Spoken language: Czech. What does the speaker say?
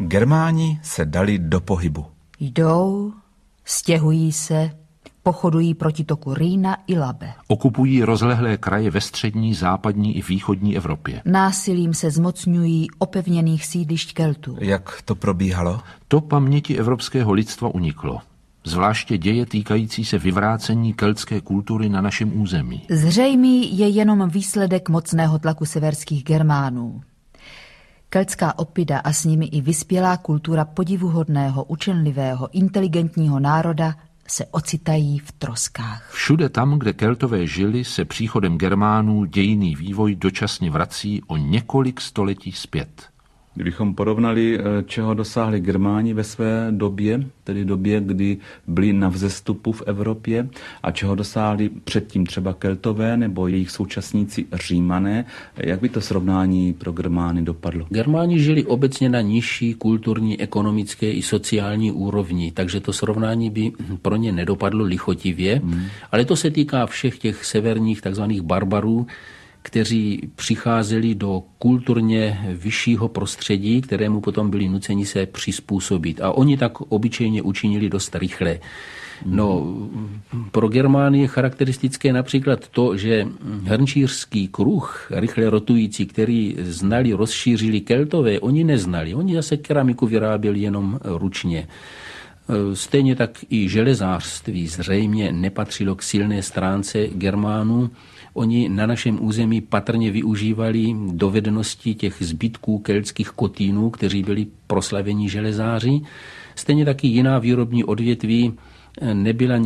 Germáni se dali do pohybu. Jdou, stěhují se, pochodují proti toku Rýna i Labe. Okupují rozlehlé kraje ve střední, západní i východní Evropě. Násilím se zmocňují opevněných sídlišť Keltů. Jak to probíhalo? To paměti evropského lidstva uniklo. Zvláště děje týkající se vyvrácení keltské kultury na našem území. Zřejmý je jenom výsledek mocného tlaku severských Germánů. Keltská opida a s nimi i vyspělá kultura podivuhodného, učenlivého, inteligentního národa se ocitají v troskách. Všude tam, kde Keltové žili, se příchodem Germánů dějinný vývoj dočasně vrací o několik století zpět. Kdybychom porovnali, čeho dosáhli Germáni ve své době, tedy době, kdy byli na vzestupu v Evropě, a čeho dosáhli předtím třeba Keltové nebo jejich současníci Římané, jak by to srovnání pro Germány dopadlo? Germáni žili obecně na nižší kulturní, ekonomické i sociální úrovni, takže to srovnání by pro ně nedopadlo lichotivě, ale to se týká všech těch severních takzvaných barbarů, kteří přicházeli do kulturně vyššího prostředí, kterému potom byli nuceni se přizpůsobit. A oni tak obyčejně učinili dost rychle. No, pro Germány je charakteristické například to, že hrnčířský kruh, rychle rotující, který znali, rozšířili Keltové, oni neznali. Oni zase keramiku vyráběli jenom ručně. Stejně tak i železářství zřejmě nepatřilo k silné stránce Germánů. Oni na našem území patrně využívali dovednosti těch zbytků keltských kotínů, kteří byli proslavení železáři. Stejně taky jiná výrobní odvětví nebyla